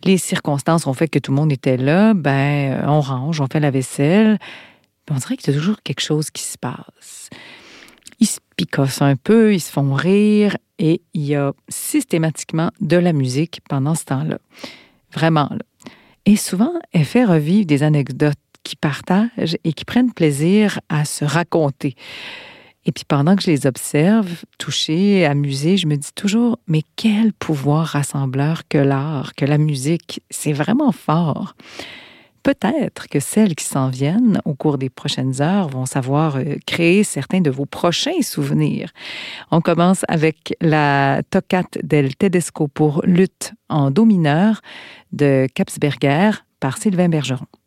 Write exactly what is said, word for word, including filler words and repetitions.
les circonstances ont fait que tout le monde était là, ben, on range, on fait la vaisselle. On dirait qu'il y a toujours quelque chose qui se passe. Ils se picossent un peu, ils se font rire et il y a systématiquement de la musique pendant ce temps-là. Vraiment, là. Et souvent, elle fait revivre des anecdotes qu'ils partagent et qui prennent plaisir à se raconter. Et puis pendant que je les observe, touchée, amusée, je me dis toujours, mais quel pouvoir rassembleur que l'art, que la musique, c'est vraiment fort. Peut-être que celles qui s'en viennent au cours des prochaines heures vont savoir euh, créer certains de vos prochains souvenirs. On commence avec la Toccate del Tedesco pour luth en do mineur de Kapsberger par Sylvain Bergeron.